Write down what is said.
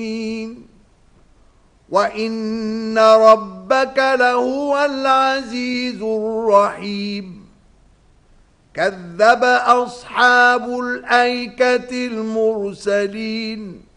وَإِنَّ رَبَّكَ لَهُوَ الْعَزِيزُ الرَّحِيمُ كَذَّبَ أَصْحَابُ الْأَيْكَةِ الْمُرْسَلِينَ